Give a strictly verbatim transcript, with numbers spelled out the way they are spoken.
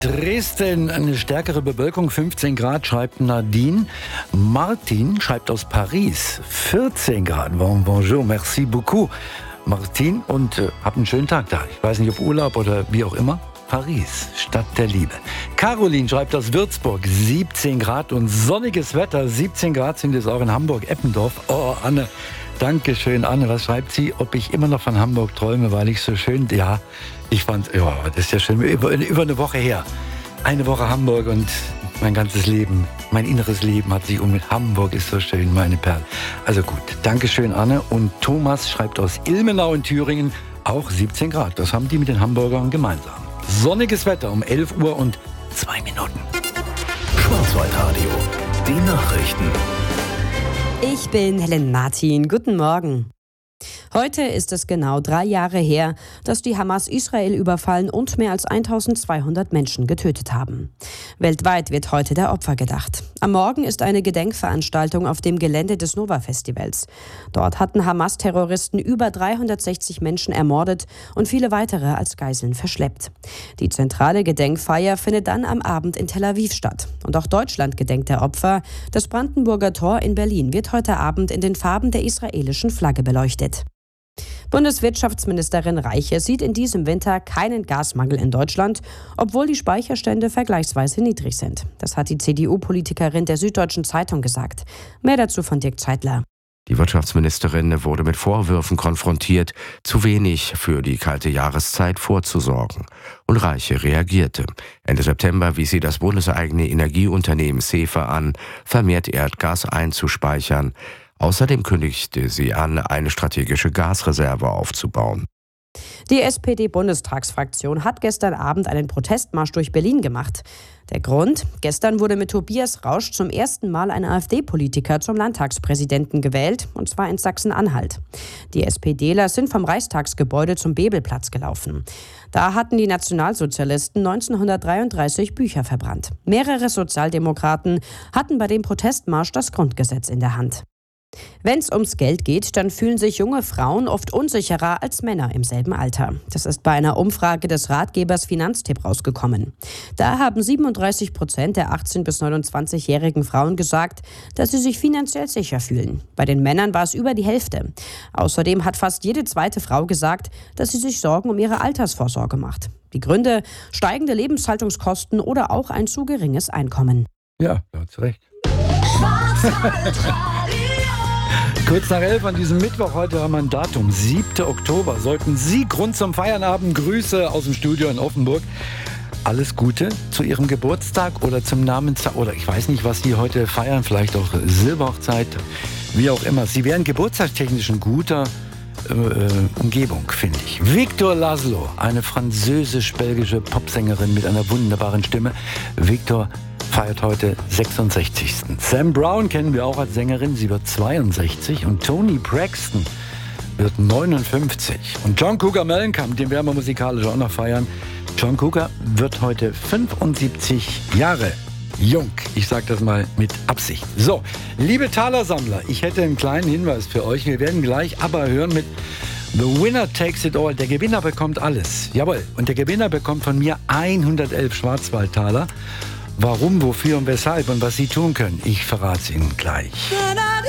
Dresden, eine stärkere Bewölkung, fünfzehn Grad, schreibt Nadine. Martin schreibt aus Paris, vierzehn Grad. Bon, bonjour, merci beaucoup, Martin. Und äh, habt einen schönen Tag da. Ich weiß nicht, ob Urlaub oder wie auch immer. Paris, Stadt der Liebe. Caroline schreibt aus Würzburg, siebzehn Grad und sonniges Wetter. siebzehn Grad sind es auch in Hamburg-Eppendorf. Oh, Anne, danke schön, Anne. Was schreibt sie? Ob ich immer noch von Hamburg träume, weil ich so schön... Ja, ich fand, ja, das ist ja schön. Über, über eine Woche her. Eine Woche Hamburg und mein ganzes Leben, mein inneres Leben hat sich um Hamburg ist so schön, meine Perle. Also gut, danke schön, Anne. Und Thomas schreibt aus Ilmenau in Thüringen, auch siebzehn Grad. Das haben die mit den Hamburgern gemeinsam. Sonniges Wetter um elf Uhr und zwei Minuten. Schwarzwaldradio, die Nachrichten. Ich bin Helen Martin. Guten Morgen. Heute ist es genau drei Jahre her, dass die Hamas Israel überfallen und mehr als eintausendzweihundert Menschen getötet haben. Weltweit wird heute der Opfer gedacht. Am Morgen ist eine Gedenkveranstaltung auf dem Gelände des Nova-Festivals. Dort hatten Hamas-Terroristen über dreihundertsechzig Menschen ermordet und viele weitere als Geiseln verschleppt. Die zentrale Gedenkfeier findet dann am Abend in Tel Aviv statt. Und auch Deutschland gedenkt der Opfer. Das Brandenburger Tor in Berlin wird heute Abend in den Farben der israelischen Flagge beleuchtet. Bundeswirtschaftsministerin Reiche sieht in diesem Winter keinen Gasmangel in Deutschland, obwohl die Speicherstände vergleichsweise niedrig sind. Das hat die C D U-Politikerin der Süddeutschen Zeitung gesagt. Mehr dazu von Dirk Zeitler. Die Wirtschaftsministerin wurde mit Vorwürfen konfrontiert, zu wenig für die kalte Jahreszeit vorzusorgen. Und Reiche reagierte. Ende September wies sie das bundeseigene Energieunternehmen SEFA an, vermehrt Erdgas einzuspeichern. Außerdem kündigte sie an, eine strategische Gasreserve aufzubauen. Die S P D-Bundestagsfraktion hat gestern Abend einen Protestmarsch durch Berlin gemacht. Der Grund? Gestern wurde mit Tobias Rausch zum ersten Mal ein AfD-Politiker zum Landtagspräsidenten gewählt, und zwar in Sachsen-Anhalt. Die SPDler sind vom Reichstagsgebäude zum Bebelplatz gelaufen. Da hatten die Nationalsozialisten neunzehnhundertdreiunddreißig Bücher verbrannt. Mehrere Sozialdemokraten hatten bei dem Protestmarsch das Grundgesetz in der Hand. Wenn es ums Geld geht, dann fühlen sich junge Frauen oft unsicherer als Männer im selben Alter. Das ist bei einer Umfrage des Ratgebers Finanztipp rausgekommen. Da haben siebenunddreißig Prozent der achtzehn- bis neunundzwanzigjährigen Frauen gesagt, dass sie sich finanziell sicher fühlen. Bei den Männern war es über die Hälfte. Außerdem hat fast jede zweite Frau gesagt, dass sie sich Sorgen um ihre Altersvorsorge macht. Die Gründe: steigende Lebenshaltungskosten oder auch ein zu geringes Einkommen. Ja, da hat's recht. Kurz nach elf an diesem Mittwoch, heute haben wir ein Datum, siebter Oktober. Sollten Sie Grund zum Feiern haben, Grüße aus dem Studio in Offenburg. Alles Gute zu Ihrem Geburtstag oder zum Namenstag oder ich weiß nicht, was Sie heute feiern, vielleicht auch Silberhochzeit, wie auch immer. Sie wären geburtstagstechnisch in guter äh, Umgebung, finde ich. Victor Laszlo, eine französisch-belgische Popsängerin mit einer wunderbaren Stimme. Victor feiert heute sechsundsechzigsten Sam Brown kennen wir auch als Sängerin, sie wird zweiundsechzig. Und Toni Braxton wird neunundfünfzig. Und John Cougar Mellencamp, den werden wir musikalisch auch noch feiern. John Cougar wird heute fünfundsiebzig Jahre jung. Ich sage das mal mit Absicht. So, liebe Talersammler, ich hätte einen kleinen Hinweis für euch. Wir werden gleich aber hören mit The Winner Takes It All. Der Gewinner bekommt alles. Jawohl. Und der Gewinner bekommt von mir hundertelf Schwarzwaldtaler. Warum, wofür und weshalb und was Sie tun können, ich verrate es Ihnen gleich.